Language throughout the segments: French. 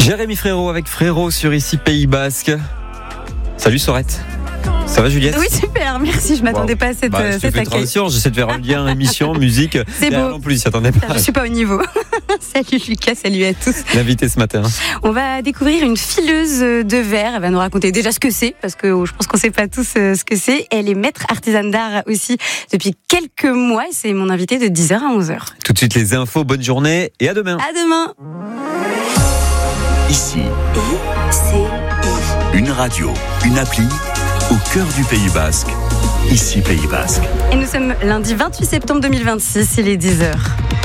Jérémy Frérot avec Frérot sur Ici Pays Basque. Salut Sorette. Ça va Juliette ? Oui, super, merci, je m'attendais pas à cette accueil. J'essaie de faire un lien, émission, musique. C'est beau. En plus, j'attendais pas. Je suis pas au niveau. Salut Lucas, salut à tous. L'invité ce matin. On va découvrir une fileuse de verre. Elle va nous raconter déjà ce que c'est, parce que je pense qu'on sait pas tous ce que c'est. Elle est maître artisane d'art aussi depuis quelques mois. C'est mon invité de 10h à 11h. Tout de suite les infos, bonne journée et à demain. À demain. Ici, une radio, une appli au cœur du Pays Basque. Ici Pays Basque. Et nous sommes lundi 28 septembre 2026, il est 10h.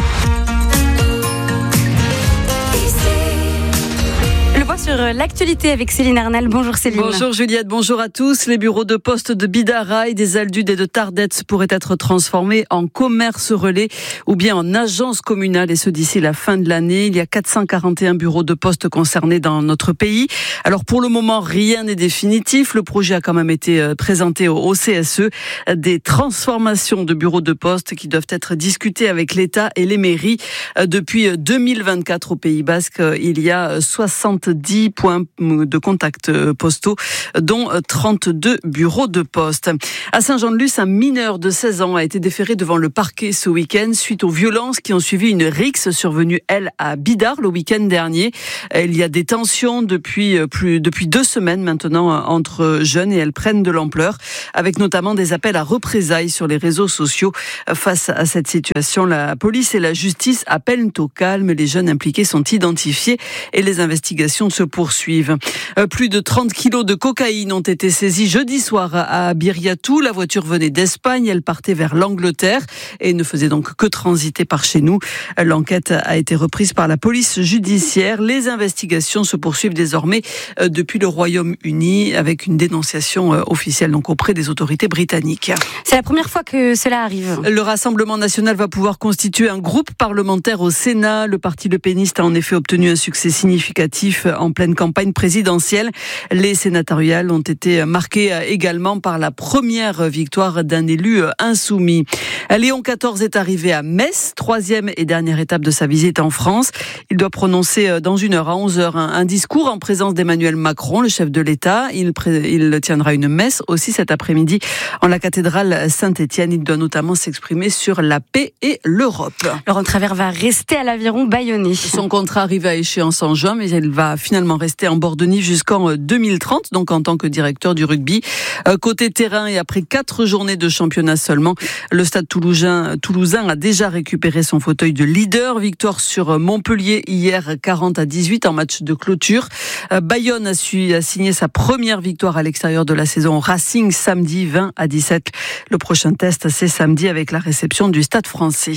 Sur l'actualité avec Céline Arnal. Bonjour Céline. Bonjour Juliette, bonjour à tous. Les bureaux de poste de Bidaraï, des Aldudes et de Tardets pourraient être transformés en commerce relais ou bien en agence communale, et ce d'ici la fin de l'année. Il y a 441 bureaux de poste concernés dans notre pays. Alors pour le moment, rien n'est définitif. Le projet a quand même été présenté au CSE. Des transformations de bureaux de poste qui doivent être discutées avec l'État et les mairies. Depuis 2024 au Pays Basque, il y a 70 points de contact postaux, dont 32 bureaux de poste. À Saint-Jean-de-Luz, un mineur de 16 ans a été déféré devant le parquet ce week-end suite aux violences qui ont suivi une rixe survenue, à Bidart le week-end dernier. Il y a des tensions depuis 2 semaines maintenant entre jeunes, et elles prennent de l'ampleur, avec notamment des appels à représailles sur les réseaux sociaux. Face à cette situation, la police et la justice appellent au calme. Les jeunes impliqués sont identifiés et les investigations se poursuivent. Plus de 30 kilos de cocaïne ont été saisis jeudi soir à Biriatou. La voiture venait d'Espagne, elle partait vers l'Angleterre et ne faisait donc que transiter par chez nous. L'enquête a été reprise par la police judiciaire. Les investigations se poursuivent désormais depuis le Royaume-Uni, avec une dénonciation officielle donc auprès des autorités britanniques. C'est la première fois que cela arrive. Le Rassemblement national va pouvoir constituer un groupe parlementaire au Sénat. Le parti Le Péniste a en effet obtenu un succès significatif en pleine campagne présidentielle. Les sénatoriales ont été marquées également par la première victoire d'un élu insoumis. Léon XIV est arrivé à Metz, 3e et dernière étape de sa visite en France. Il doit prononcer dans 1 heure à 11h un discours en présence d'Emmanuel Macron, le chef de l'État. Il tiendra une messe aussi cet après-midi en la cathédrale Saint-Étienne. Il doit notamment s'exprimer sur la paix et l'Europe. Laurent Travers va rester à l'Aviron bayonnais. Son contrat arrive à échéance en juin, mais il va finalement rester en bord de Nive jusqu'en 2030, donc en tant que directeur du rugby. Côté terrain, et après 4 journées de championnat seulement, le Stade toulousain a déjà récupéré son fauteuil de leader. Victoire sur Montpellier hier 40-18 en match de clôture. Bayonne a signé sa première victoire à l'extérieur de la saison au Racing samedi 20-17. Le prochain test, c'est samedi avec la réception du Stade Français.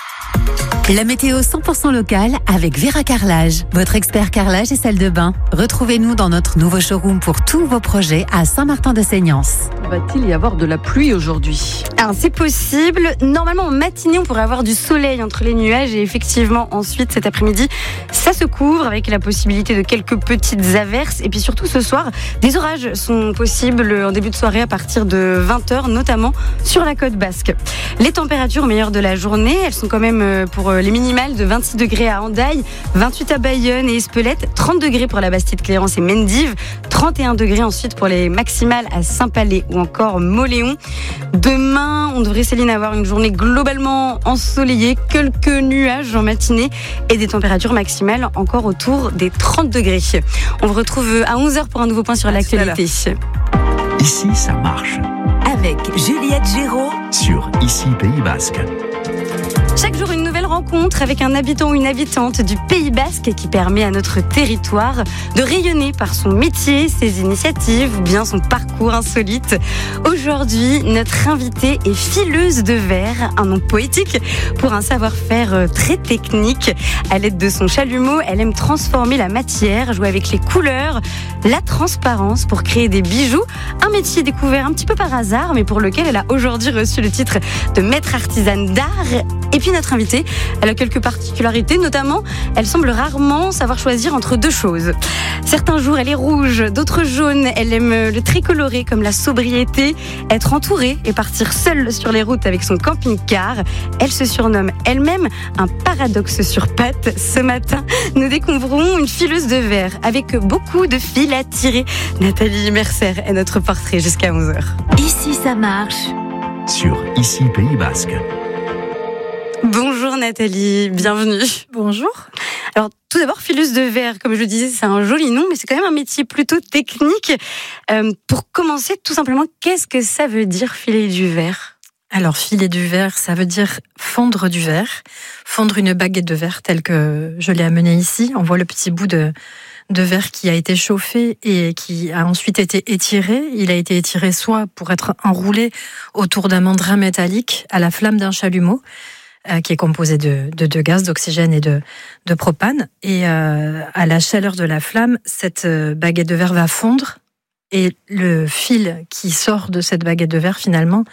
La météo 100% locale avec Vera Carrelage, votre expert carrelage et salle de bain. Retrouvez-nous dans notre nouveau showroom pour tous vos projets à Saint-Martin-de-Seignance. Va-t-il y avoir de la pluie aujourd'hui ? Alors c'est possible. Normalement en matinée on pourrait avoir du soleil entre les nuages, et effectivement ensuite cet après-midi ça se couvre avec la possibilité de quelques petites averses. Et puis surtout ce soir des orages sont possibles en début de soirée à partir de 20h, notamment sur la côte basque. Les températures meilleures de la journée, elles sont quand même pour les minimales de 26 degrés à Hendaye, 28 à Bayonne et Espelette, 30 degrés pour la Bastide-Clérance et Mendive, 31 degrés ensuite pour les maximales à Saint-Palais ou encore Moléon. Demain, on devrait, Céline, avoir une journée globalement ensoleillée, quelques nuages en matinée et des températures maximales encore autour des 30 degrés. On vous retrouve à 11h pour un nouveau point sur l'actualité. Ici, ça marche. Avec Juliette Géraud Sur Ici Pays Basque. Chaque jour, une nouvelle rencontre avec un habitant ou une habitante du Pays Basque qui permet à notre territoire de rayonner par son métier, ses initiatives ou bien son parcours insolite. Aujourd'hui, notre invitée est fileuse de verre, un nom poétique pour un savoir-faire très technique. À l'aide de son chalumeau, elle aime transformer la matière, jouer avec les couleurs, la transparence pour créer des bijoux. Un métier découvert un petit peu par hasard, mais pour lequel elle a aujourd'hui reçu le titre de maître artisane d'art. Et puis notre invitée, elle a quelques particularités, notamment, elle semble rarement savoir choisir entre deux choses. Certains jours, elle est rouge, d'autres jaunes. Elle aime le très coloré, comme la sobriété, être entourée et partir seule sur les routes avec son camping-car. Elle se surnomme elle-même un paradoxe sur pattes. Ce matin, nous découvrons une fileuse de verre avec beaucoup de fils à tirer. Nathalie Mercer est notre portrait jusqu'à 11h. Ici, ça marche. Sur Ici Pays Basque. Bonjour Nathalie, bienvenue. Bonjour. Alors tout d'abord, fileuse de verre, comme je le disais, c'est un joli nom, mais c'est quand même un métier plutôt technique. Pour commencer, tout simplement, qu'est-ce que ça veut dire filer du verre ? Alors, filer du verre, ça veut dire fondre du verre, fondre une baguette de verre telle que je l'ai amenée ici. On voit le petit bout de verre qui a été chauffé et qui a ensuite été étiré. Il a été étiré soit pour être enroulé autour d'un mandrin métallique à la flamme d'un chalumeau, qui est composé de gaz, d'oxygène et de propane. Et à la chaleur de la flamme, cette baguette de verre va fondre et le fil qui sort de cette baguette de verre, finalement,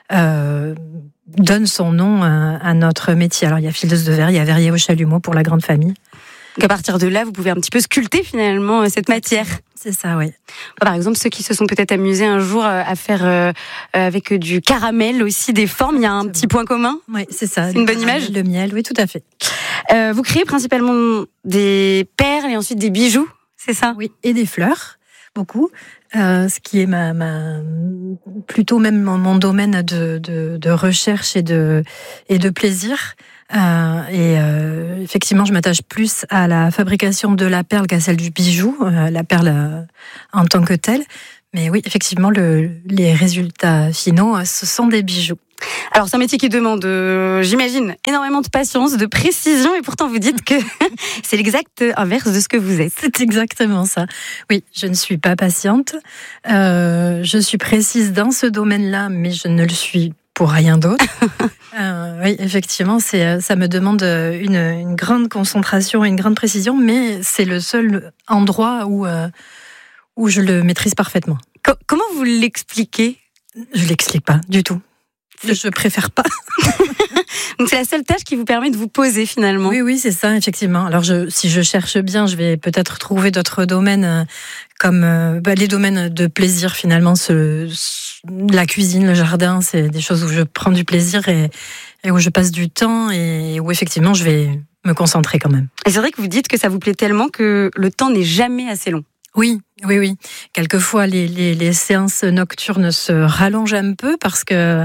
donne son nom à notre métier. Alors, il y a fileuse de verre, il y a verrier au chalumeau pour la grande famille. Donc à partir de là, vous pouvez un petit peu sculpter finalement cette matière. C'est ça, oui. Par exemple, ceux qui se sont peut-être amusés un jour à faire avec du caramel aussi des formes, il y a un petit point commun. Oui, c'est ça. C'est une bonne image. Le miel, oui, tout à fait. Vous créez principalement des perles et ensuite des bijoux, c'est ça ? Oui, et des fleurs, beaucoup. Ce qui est plutôt même mon domaine de recherche et de plaisir. Effectivement, je m'attache plus à la fabrication de la perle qu'à celle du bijou, la perle en tant que telle. Mais oui, effectivement, les résultats finaux, ce sont des bijoux. Alors, c'est un métier qui demande, j'imagine, énormément de patience, de précision, et pourtant vous dites que c'est l'exact inverse de ce que vous êtes. C'est exactement ça. Oui, je ne suis pas patiente. Je suis précise dans ce domaine-là, mais je ne le suis pour rien d'autre. Oui, effectivement, ça me demande une grande concentration et une grande précision, mais c'est le seul endroit où je le maîtrise parfaitement. Comment vous l'expliquez ? Je l'explique pas du tout. Je préfère pas. Donc c'est la seule tâche qui vous permet de vous poser finalement. Oui, c'est ça, effectivement. Alors si je cherche bien, je vais peut-être trouver d'autres domaines comme les domaines de plaisir finalement. La cuisine, le jardin, c'est des choses où je prends du plaisir et où je passe du temps et où effectivement je vais me concentrer quand même. Et c'est vrai que vous dites que ça vous plaît tellement que le temps n'est jamais assez long. Oui. Quelquefois, les séances nocturnes se rallongent un peu parce que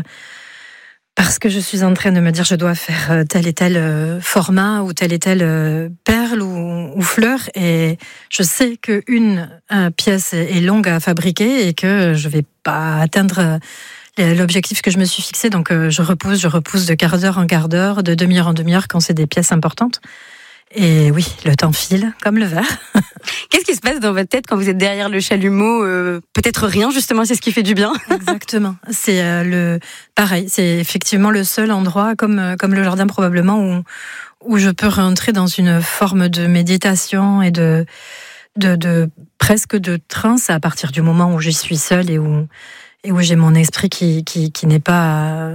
je suis en train de me dire je dois faire tel et tel format ou telle et telle perle ou fleur, et je sais qu'une pièce est longue à fabriquer et que je vais pas atteindre l'objectif que je me suis fixé, donc je repousse de quart d'heure en quart d'heure, de demi-heure en demi-heure quand c'est des pièces importantes. Et oui, le temps file comme le verre. Qu'est-ce qui se passe dans votre tête quand vous êtes derrière le chalumeau ? Peut-être rien, justement, c'est ce qui fait du bien. Exactement. C'est pareil. C'est effectivement le seul endroit, comme le jardin probablement, où je peux rentrer dans une forme de méditation et de presque de transe à partir du moment où je suis seule et où j'ai mon esprit qui n'est pas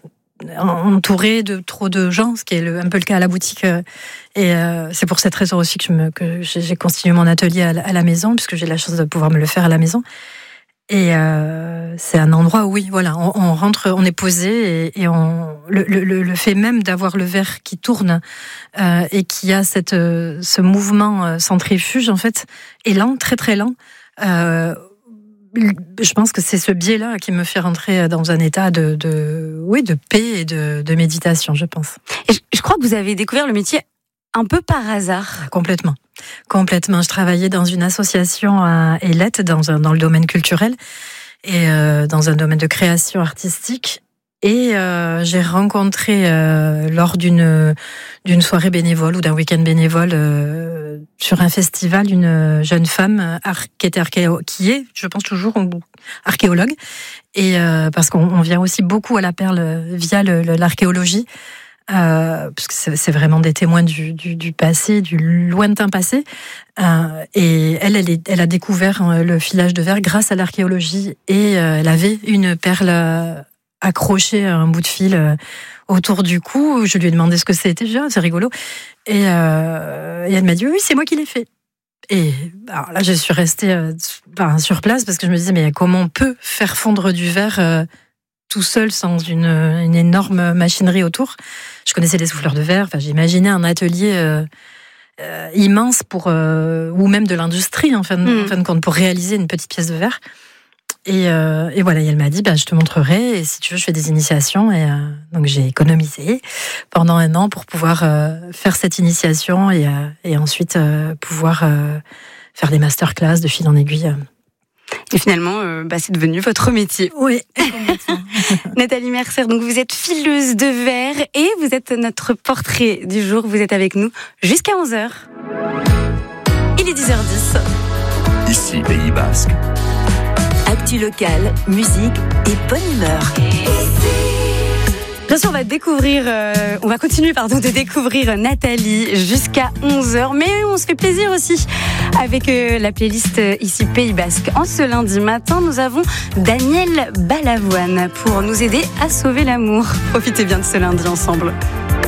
entouré de trop de gens, ce qui est un peu le cas à la boutique. Et c'est pour cette raison aussi que j'ai constitué mon atelier à la maison, puisque j'ai la chance de pouvoir me le faire à la maison. Et c'est un endroit où, oui, voilà, on rentre, on est posé, et le fait même d'avoir le verre qui tourne et qui a ce mouvement centrifuge, en fait, est lent, très très lent. Je pense que c'est ce biais-là qui me fait rentrer dans un état de paix et de méditation, je pense. Et je crois que vous avez découvert le métier un peu par hasard. Complètement. Je travaillais dans une association à Ailette, dans le domaine culturel et dans un domaine de création artistique. Et j'ai rencontré lors d'une soirée bénévole ou d'un week-end bénévole sur un festival une jeune femme qui est, je pense toujours, archéologue. Et parce qu'on vient aussi beaucoup à la perle via l'archéologie, parce que c'est vraiment des témoins du passé, du lointain passé. Et elle a découvert le filage de verre grâce à l'archéologie, et elle avait une perle accrochée à un bout de fil autour du cou. Je lui ai demandé ce que c'était. Je dis, c'est rigolo. Et elle m'a dit, oui, c'est moi qui l'ai fait. Et alors là, je suis restée sur place parce que je me disais, mais comment on peut faire fondre du verre tout seul sans une énorme machinerie autour? Je connaissais les souffleurs de verre. J'imaginais un atelier immense ou même de l'industrie en fin de compte pour réaliser une petite pièce de verre. Et voilà, et elle m'a dit, je te montrerai, et si tu veux, je fais des initiations. Et donc j'ai économisé pendant 1 an pour pouvoir faire cette initiation et ensuite pouvoir faire des masterclass de fil en aiguille. Et finalement, c'est devenu votre métier. Oui. Nathalie Mercer, donc vous êtes fileuse de verre et vous êtes notre portrait du jour. Vous êtes avec nous jusqu'à 11h. Il est 10h10. Ici, Pays Basque. Actu locale, musique et bonne humeur. Bien sûr, on va continuer de découvrir Nathalie jusqu'à 11h, mais on se fait plaisir aussi avec la playlist ici Pays Basque. En ce lundi matin, nous avons Daniel Balavoine pour nous aider à sauver l'amour. Profitez bien de ce lundi ensemble.